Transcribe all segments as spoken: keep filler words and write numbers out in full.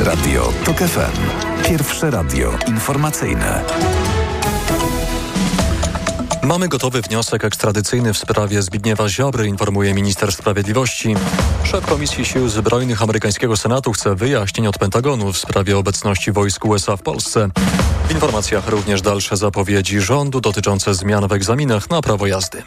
Radio TOK F M. Pierwsze radio informacyjne. Mamy gotowy wniosek ekstradycyjny w sprawie Zbigniewa Ziobry, informuje minister sprawiedliwości. Szef Komisji Sił Zbrojnych amerykańskiego Senatu chce wyjaśnień od Pentagonu w sprawie obecności wojsk U S A w Polsce. W informacjach również dalsze zapowiedzi rządu dotyczące zmian w egzaminach na prawo jazdy.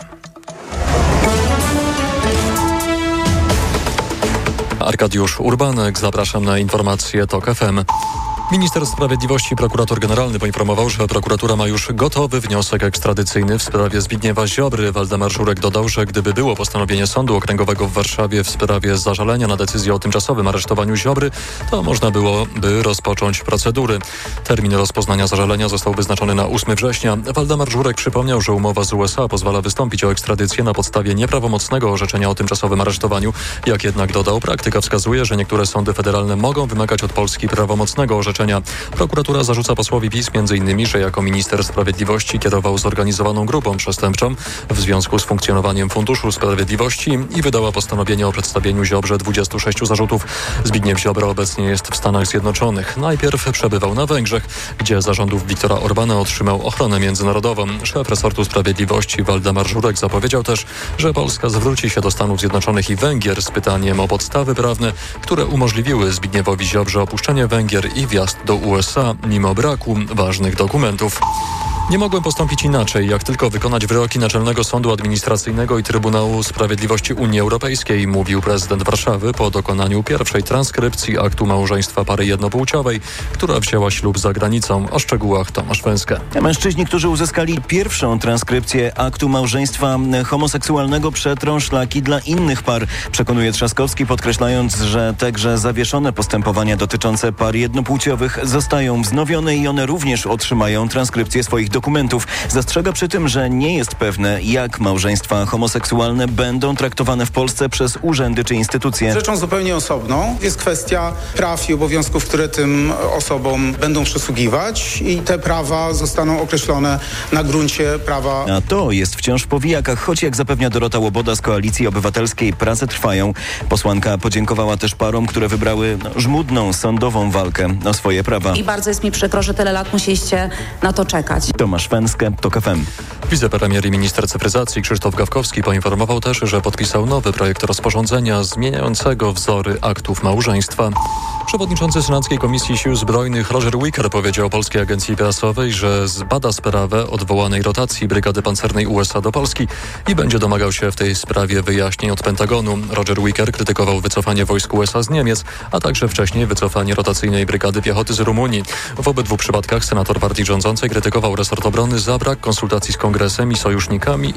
Arkadiusz Urbanek, zapraszam na informacje TOK F M. Minister Sprawiedliwości, prokurator generalny poinformował, że prokuratura ma już gotowy wniosek ekstradycyjny w sprawie Zbigniewa Ziobry. Waldemar Żurek dodał, że gdyby było postanowienie Sądu Okręgowego w Warszawie w sprawie zażalenia na decyzję o tymczasowym aresztowaniu Ziobry, to można byłoby rozpocząć procedury. Termin rozpoznania zażalenia został wyznaczony na ósmego września. Waldemar Żurek przypomniał, że umowa z U S A pozwala wystąpić o ekstradycję na podstawie nieprawomocnego orzeczenia o tymczasowym aresztowaniu. Jak jednak dodał, praktyka wskazuje, że niektóre sądy federalne mogą wymagać od Polski prawomocnego orzeczenia. Prokuratura zarzuca posłowi PiS między innymi, że jako minister sprawiedliwości kierował zorganizowaną grupą przestępczą w związku z funkcjonowaniem Funduszu Sprawiedliwości i wydała postanowienie o przedstawieniu Ziobrze dwudziestu sześciu zarzutów. Zbigniew Ziobro obecnie jest w Stanach Zjednoczonych. Najpierw przebywał na Węgrzech, gdzie za rządów Viktora Orbána otrzymał ochronę międzynarodową. Szef resortu sprawiedliwości Waldemar Żurek zapowiedział też, że Polska zwróci się do Stanów Zjednoczonych i Węgier z pytaniem o podstawy prawne, które umożliwiły Zbigniewowi Ziobrze opuszczenie Węgier i wjazd do U S A mimo braku ważnych dokumentów. Nie mogłem postąpić inaczej, jak tylko wykonać wyroki Naczelnego Sądu Administracyjnego i Trybunału Sprawiedliwości Unii Europejskiej, mówił prezydent Warszawy po dokonaniu pierwszej transkrypcji aktu małżeństwa pary jednopłciowej, która wzięła ślub za granicą. O szczegółach Tomasz Węskę. Mężczyźni, którzy uzyskali pierwszą transkrypcję aktu małżeństwa homoseksualnego, przetrą szlaki dla innych par, przekonuje Trzaskowski, podkreślając, że także zawieszone postępowania dotyczące par jednopłciowych zostają wznowione i one również otrzymają transkrypcję swoich dokumentów. Zastrzega przy tym, że nie jest pewne, jak małżeństwa homoseksualne będą traktowane w Polsce przez urzędy czy instytucje. Rzeczą zupełnie osobną jest kwestia praw i obowiązków, które tym osobom będą przysługiwać i te prawa zostaną określone na gruncie prawa. A to jest wciąż w powijakach, choć jak zapewnia Dorota Łoboda z Koalicji Obywatelskiej, prace trwają. Posłanka podziękowała też parom, które wybrały no, żmudną, sądową walkę o swoje prawa. I bardzo jest mi przykro, że tyle lat musieliście na to czekać. Tomasz Węskę, TOK F M. Wicepremier i minister cyfryzacji Krzysztof Gawkowski poinformował też, że podpisał nowy projekt rozporządzenia zmieniającego wzory aktów małżeństwa. Przewodniczący Senackiej Komisji Sił Zbrojnych Roger Wicker powiedział Polskiej Agencji Prasowej, że zbada sprawę odwołanej rotacji Brygady Pancernej U S A do Polski i będzie domagał się w tej sprawie wyjaśnień od Pentagonu. Roger Wicker krytykował wycofanie wojsk U S A z Niemiec, a także wcześniej wycofanie rotacyjnej Brygady Piechoty z Rumunii. W obydwu przypadkach senator partii rządzącej krytykował resort obrony za brak konsultacji z Kongresem i sojusznikami